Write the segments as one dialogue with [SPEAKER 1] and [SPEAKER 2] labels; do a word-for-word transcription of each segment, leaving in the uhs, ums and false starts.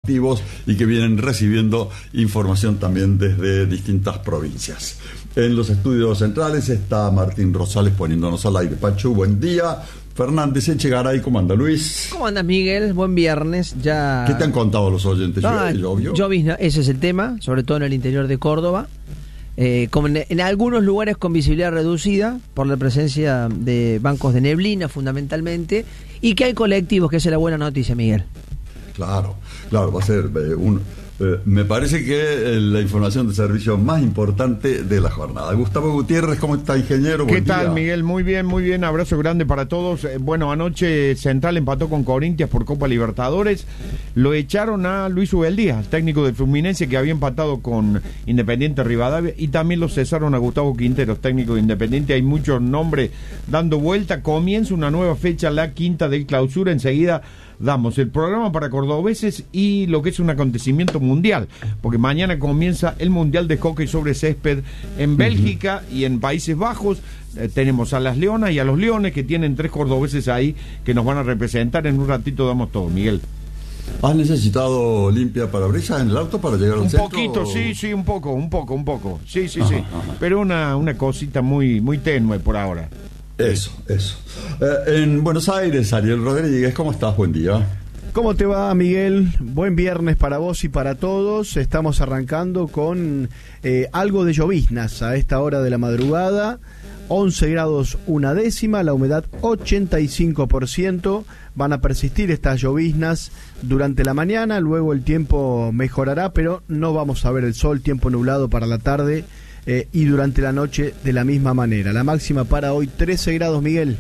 [SPEAKER 1] activos y que vienen recibiendo información también desde distintas provincias. En los estudios centrales está Martín Rosales poniéndonos al aire. Pachu, buen día. Fernández Echegaray, ¿cómo anda Luis?
[SPEAKER 2] ¿Cómo andas, Miguel? Buen viernes. Ya.
[SPEAKER 1] ¿Qué te han contado los oyentes?
[SPEAKER 2] Ah,
[SPEAKER 1] ¿Llovió?
[SPEAKER 2] Llovizna, ese es el tema, sobre todo en el interior de Córdoba. Eh, como en, en algunos lugares con visibilidad reducida por la presencia de bancos de neblina fundamentalmente, y que hay colectivos, que esa es la buena noticia, Miguel.
[SPEAKER 1] Claro, claro, va a ser eh, un... Eh, me parece que eh, la información de servicio más importante de la jornada. Gustavo Gutiérrez, ¿cómo está, ingeniero?
[SPEAKER 3] ¿Qué
[SPEAKER 1] Buen
[SPEAKER 3] tal,
[SPEAKER 1] día.
[SPEAKER 3] Miguel? Muy bien, muy bien. Abrazo grande para todos. Eh, bueno, anoche Central empató con Corinthians por Copa Libertadores. Lo echaron a Luis Ubeldía, el técnico del Fluminense, que había empatado con Independiente Rivadavia, y también lo cesaron a Gustavo Quinteros, técnico de Independiente. Hay muchos nombres dando vuelta. Comienza una nueva fecha, la quinta de clausura. Enseguida damos el programa para cordobeses y lo que es un acontecimiento mundial, porque mañana comienza el Mundial de Hockey sobre Césped en Bélgica uh-huh. y en Países Bajos. Eh, tenemos a las Leonas y a los Leones, que tienen tres cordobeses ahí que nos van a representar. En un ratito damos todo, Miguel.
[SPEAKER 1] ¿Has necesitado limpia parabrisas en el auto para llegar al
[SPEAKER 3] un
[SPEAKER 1] centro?
[SPEAKER 3] Un poquito, o... sí, sí, un poco, un poco, un poco. Sí, sí,
[SPEAKER 1] ajá,
[SPEAKER 3] sí.
[SPEAKER 1] Ajá.
[SPEAKER 3] Pero una, una cosita muy, muy tenue por ahora.
[SPEAKER 1] Eso, eso. Eh, en Buenos Aires, Ariel Rodríguez, ¿cómo estás? Buen día.
[SPEAKER 4] ¿Cómo te va, Miguel? Buen viernes para vos y para todos. Estamos arrancando con eh, algo de lloviznas a esta hora de la madrugada. once grados una décima, la humedad ochenta y cinco por ciento. Van a persistir estas lloviznas durante la mañana, luego el tiempo mejorará, pero no vamos a ver el sol, tiempo nublado para la tarde. Eh, y durante la noche de la misma manera. La máxima para hoy trece grados, Miguel.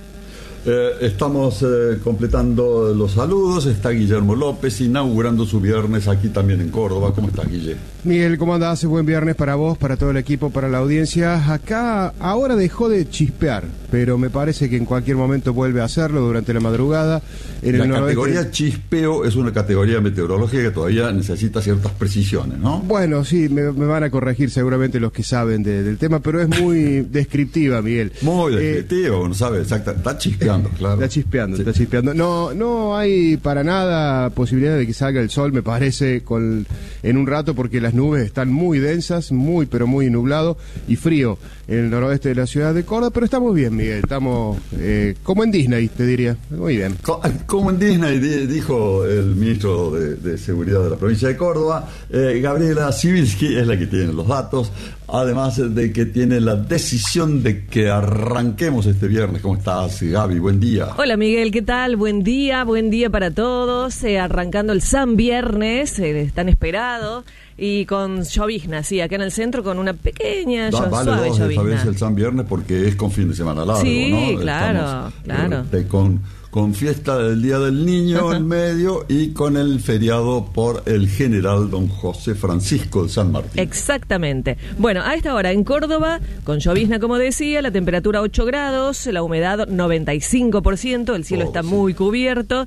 [SPEAKER 1] Eh, estamos eh, completando los saludos. Está Guillermo López inaugurando su viernes aquí también en Córdoba. ¿Cómo estás, Guille?
[SPEAKER 5] Miguel, ¿cómo andás? Buen viernes para vos, para todo el equipo, para la audiencia. Acá ahora dejó de chispear, pero me parece que en cualquier momento vuelve a hacerlo durante la madrugada. En
[SPEAKER 1] la
[SPEAKER 5] el
[SPEAKER 1] categoría
[SPEAKER 5] noroeste...
[SPEAKER 1] chispeo es una categoría meteorológica que todavía necesita ciertas precisiones, ¿no?
[SPEAKER 5] Bueno, sí, me, me van a corregir seguramente los que saben de, del tema, pero es muy descriptiva, Miguel.
[SPEAKER 1] Muy descriptiva, eh, uno sabe exacta, está chispeando, claro.
[SPEAKER 5] Está chispeando,
[SPEAKER 1] sí.
[SPEAKER 5] está chispeando. No, no hay para nada posibilidad de que salga el sol, me parece, con, en un rato, porque las nubes están muy densas, muy, pero muy nublado y frío en el noroeste de la ciudad de Córdoba, pero estamos bien, Miguel, estamos eh, como en Disney, te diría, muy bien.
[SPEAKER 1] Como en Disney, dijo el ministro de, de Seguridad de la provincia de Córdoba, eh, Gabriela Sibilski es la que tiene los datos, además de que tiene la decisión de que arranquemos este viernes. ¿Cómo estás, Gaby? Buen día.
[SPEAKER 6] Hola, Miguel, ¿qué tal? Buen día, buen día para todos, eh, arrancando el San Viernes, eh, tan esperado. Y con llovizna, sí, acá en el centro con una pequeña
[SPEAKER 1] da, vale
[SPEAKER 6] suave
[SPEAKER 1] dos
[SPEAKER 6] llovizna.
[SPEAKER 1] Esta vez el San Viernes porque es con fin de semana largo,
[SPEAKER 6] sí,
[SPEAKER 1] ¿no?
[SPEAKER 6] claro,
[SPEAKER 1] Estamos,
[SPEAKER 6] claro.
[SPEAKER 1] Eh, con, con fiesta del Día del Niño en medio y con el feriado por el general don José Francisco de San Martín.
[SPEAKER 6] Exactamente. Bueno, a esta hora en Córdoba, con llovizna como decía, la temperatura ocho grados, la humedad noventa y cinco por ciento, el cielo oh, está sí. muy cubierto,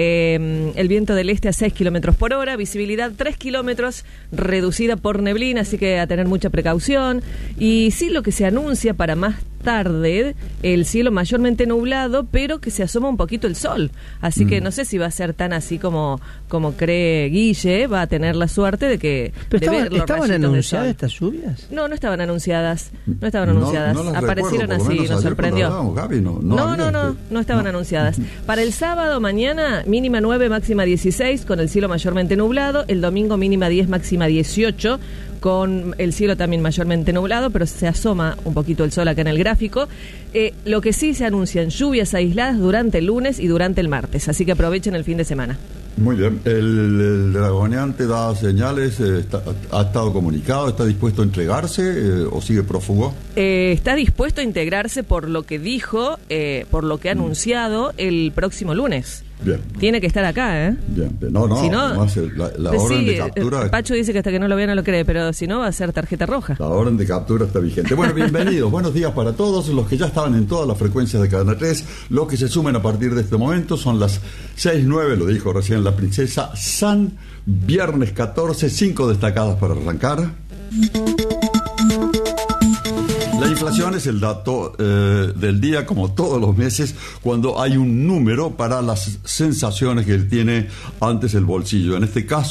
[SPEAKER 6] eh, el viento del este a seis kilómetros por hora, visibilidad tres kilómetros, reducida por neblina, así que a tener mucha precaución. Y sí, lo que se anuncia para más tarde, el cielo mayormente nublado, pero que se asoma un poquito el sol. Así mm. que no sé si va a ser tan así como, como cree Guille, va a tener la suerte de que...
[SPEAKER 2] ¿Pero
[SPEAKER 6] de
[SPEAKER 2] estaban,
[SPEAKER 6] ver los
[SPEAKER 2] ¿estaban anunciadas
[SPEAKER 6] de
[SPEAKER 2] estas lluvias?
[SPEAKER 6] No, no estaban anunciadas. No estaban anunciadas.
[SPEAKER 1] No, no
[SPEAKER 6] aparecieron
[SPEAKER 1] recuerdo,
[SPEAKER 6] así, nos sorprendió.
[SPEAKER 1] Hablamos, Gaby, no,
[SPEAKER 6] no,
[SPEAKER 1] no,
[SPEAKER 6] no, no, no estaban no. anunciadas. Para el sábado, mañana, mínima nueve, máxima dieciséis, con el cielo mayormente nublado. El domingo, mínima diez, máxima dieciocho, con el cielo también mayormente nublado, pero se asoma un poquito el sol acá en el gráfico. Eh, lo que sí se anuncian lluvias aisladas durante el lunes y durante el martes, así que aprovechen el fin de semana.
[SPEAKER 1] Muy bien, el, el dragoneante da señales, eh, está, ha estado comunicado, está dispuesto a entregarse eh, o sigue prófugo.
[SPEAKER 6] Eh, está dispuesto a integrarse por lo que dijo, eh, por lo que ha anunciado el próximo lunes.
[SPEAKER 1] Bien.
[SPEAKER 6] Tiene que estar acá, ¿eh?
[SPEAKER 1] Bien, no, no,
[SPEAKER 6] si no,
[SPEAKER 1] además, la, la orden
[SPEAKER 6] sí,
[SPEAKER 1] de captura...
[SPEAKER 6] Pacho dice que hasta que no lo vea no lo cree, pero si no va a ser tarjeta roja.
[SPEAKER 1] La orden de captura está vigente. Bueno, bienvenidos, buenos días para todos los que ya estaban en todas las frecuencias de Cadena tres, los que se sumen a partir de este momento, son las seis nueve, lo dijo recién la princesa, San Viernes catorce, cinco destacadas para arrancar. La inflación es el dato eh, del día, como todos los meses, cuando hay un número para las sensaciones que él tiene antes el bolsillo. En este caso,